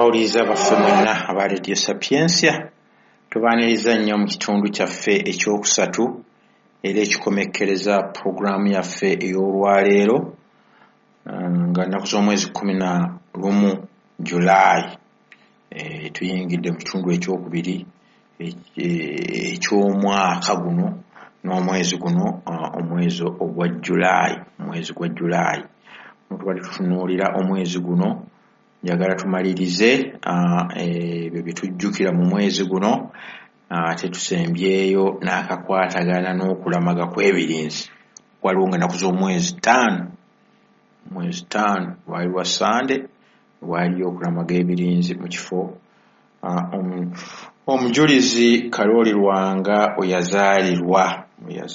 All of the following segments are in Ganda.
abawuliriza baffe mwenna aba Radio Sapiensia tubaaniriza nnyo mu kitundu kyaffe ekyokusatu era ekikomekkereza programu yaffe ey'olwaleero nga nnaku z'omwezi 11 July tuyingidde mu kitundu ekyokubiri eky'omwaka guno n'omwezi guno omwezi ogwa July tubadde tutunuulira omwezi guno njagala tumalirize ebyo bye tujjukira mu mwezi guno ate tusembyeyo n'akakwatagana n'okulamaga kw'ebirinzi waliwo nga nnaku z'omwezi 5 lwali lwa Sande waliyo okulamaga ebirinzi mu kifo omujulizi Kalooli Lwanga we yazaalirwa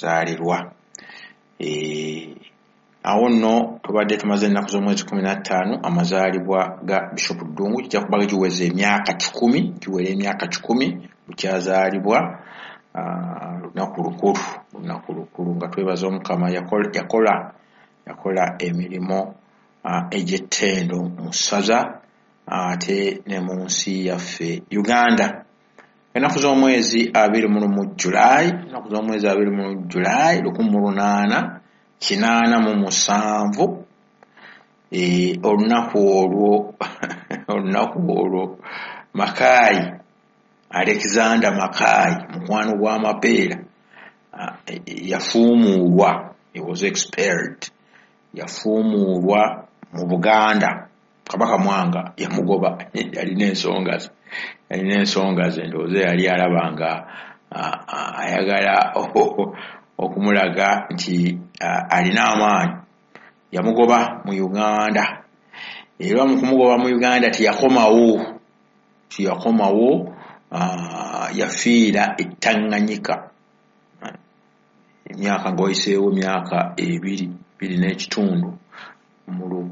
awo nno tubadde tumaze ennaku z'omwezi 15 amazaalibwa ga Bishop Ddungu kijja kuba giweze emyaka 10 bukyazaalibwa lunaku lukulu nga twebaza Omukama yakola emirimu egy'ettendo mu ssaza ate ne mu nsi yaffe Uganda. Ennaku z'omwezi 21 July 1887 olunaku olwo Makayi Alexander Makayi mukwano gwa Mapeera yafuumuulwa, he was expelled, yafuumuulwa mu Buganda. Kabaka Mwanga yamugoba, yalina ensonga ze ndowooza yali alabanga ayagala okumulaga nti alina amaanyi. Yamugoba mu Uganda era mu kumugoba mu Uganda tiyakomawo yafiira e Tanganyika emyaka ng'oyiseewo myaka 2 n'ekitundu mu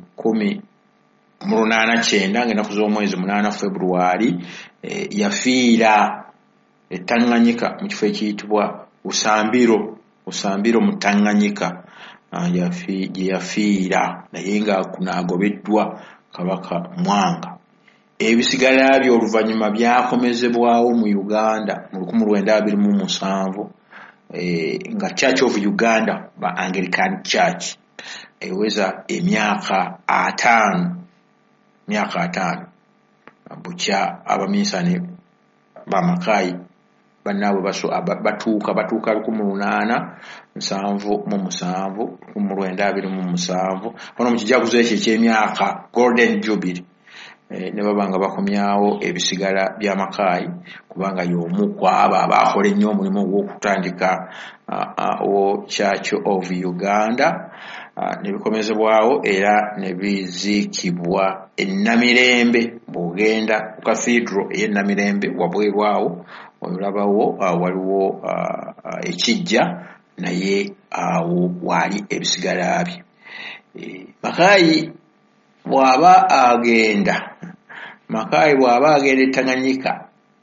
1890 ng'ennaku z'omwezi 8 February yafiira e Tanganyika mu kifo ekiyitibwa Usambiro mu Tanganyika gye yafiira naye nga kunaagobeddwa Kabaka Mwanga. Ebisigala byo oluvannyuma byakomezebwawo mu Uganda mu 1927 nga Church of Uganda ba Anglican Church eweza emyaka 5 bukya abaminsane ba Makayi bannaabwe batuuka 1927 ono mu kijaguzo ekyo eky'emyaka Golden Jubilee ne baba nga bakomyawo ebisigala bya Makayi kubanga y'omu ku abo abaakola ennyo omulimu ogw'okutandika Church of Uganda ne bikomezebwawo era ne biziikibwa e Namirembe. Bw'ogenda ku Cathedral ey'e Namirembe wabwerwawo olabawo waliwo ekijja naye awo waali ebisigala bye. Makayi bw'aba agenda e Tanganyika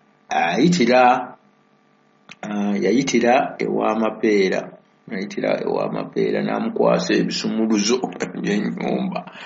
yayitira ewa Mapeera n'amukwasa ebisumuluzo by'ennyumba